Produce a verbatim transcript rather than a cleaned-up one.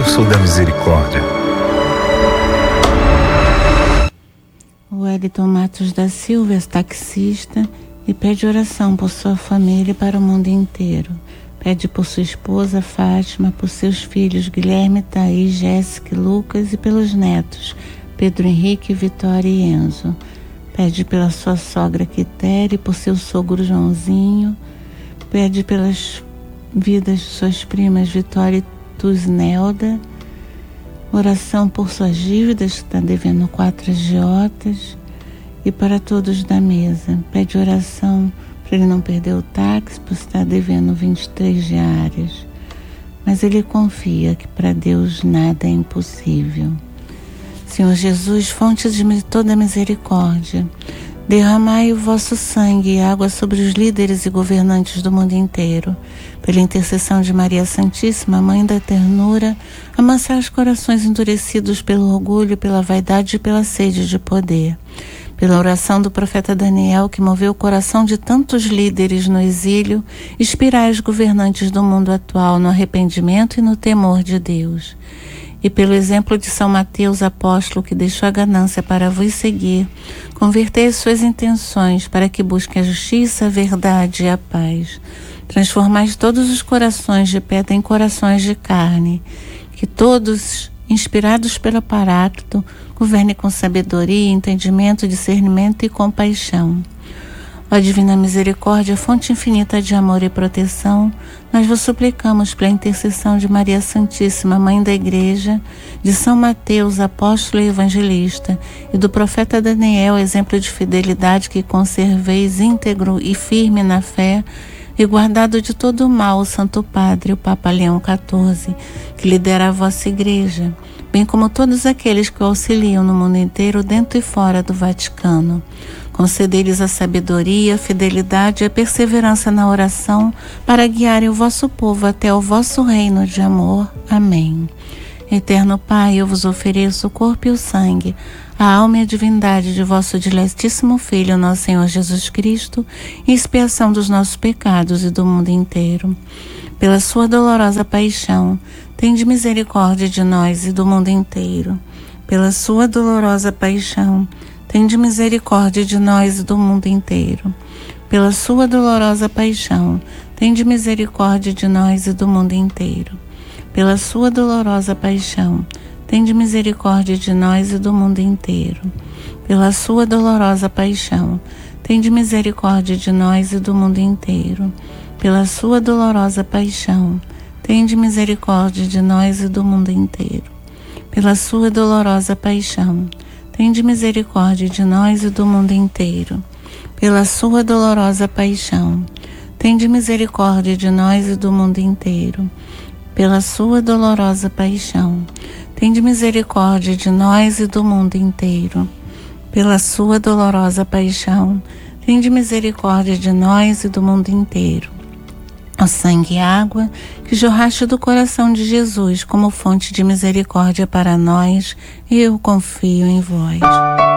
Pulso da Misericórdia. O Wellington Matos da Silva é taxista e pede oração por sua família e para o mundo inteiro. Pede por sua esposa Fátima, por seus filhos Guilherme, Thaís, Jéssica e Lucas e pelos netos Pedro Henrique, Vitória e Enzo. Pede pela sua sogra Quitéria e por seu sogro Joãozinho. Pede pelas vidas de suas primas Vitória e Tuznelda. Oração por suas dívidas, que está devendo quatro agiotas. E para todos da mesa. Pede oração para ele não perder o táxi, por estar devendo vinte e três diárias. Mas ele confia que para Deus nada é impossível. Senhor Jesus, fonte de toda misericórdia, derramai o vosso sangue e água sobre os líderes e governantes do mundo inteiro. Pela intercessão de Maria Santíssima, Mãe da Ternura, amansai os corações endurecidos pelo orgulho, pela vaidade e pela sede de poder. Pela oração do profeta Daniel, que moveu o coração de tantos líderes no exílio, inspirai os governantes do mundo atual no arrependimento e no temor de Deus. E pelo exemplo de São Mateus, apóstolo, que deixou a ganância para vos seguir, convertei suas intenções para que busquem a justiça, a verdade e a paz. Transformai todos os corações de pedra em corações de carne, que todos, inspirados pelo Paráclito, governe com sabedoria, entendimento, discernimento e compaixão. Ó Divina Misericórdia, fonte infinita de amor e proteção, nós vos suplicamos pela intercessão de Maria Santíssima, Mãe da Igreja, de São Mateus, apóstolo e evangelista, e do profeta Daniel, exemplo de fidelidade, que conserveis íntegro e firme na fé, e guardado de todo o mal o Santo Padre, o Papa Leão quatorze, que lidera a vossa Igreja, bem como todos aqueles que o auxiliam no mundo inteiro, dentro e fora do Vaticano. Concedei-lhes a sabedoria, a fidelidade e a perseverança na oração para guiarem o vosso povo até o vosso reino de amor. Amém. Eterno Pai, eu vos ofereço o corpo e o sangue, a alma e a divindade de vosso diletíssimo Filho, nosso Senhor Jesus Cristo, em expiação dos nossos pecados e do mundo inteiro. Pela sua dolorosa paixão, tende misericórdia de nós e do mundo inteiro. Pela sua dolorosa paixão, tende misericórdia de nós e do mundo inteiro. Pela sua dolorosa paixão, tende misericórdia de nós e do mundo inteiro. Pela sua dolorosa paixão, tende misericórdia de nós e do mundo inteiro. Pela sua dolorosa paixão, tende misericórdia de nós e do mundo inteiro. Pela sua dolorosa paixão, tende misericórdia de nós e do mundo inteiro. Pela sua dolorosa paixão, tende misericórdia de nós e do mundo inteiro. Pela sua dolorosa paixão, tende misericórdia de nós e do mundo inteiro. Pela sua dolorosa paixão, tende misericórdia de nós e do mundo inteiro. Pela sua dolorosa paixão, tende misericórdia de nós e do mundo inteiro. Ó sangue e água que jorraste do coração de Jesus como fonte de misericórdia para nós, eu confio em vós.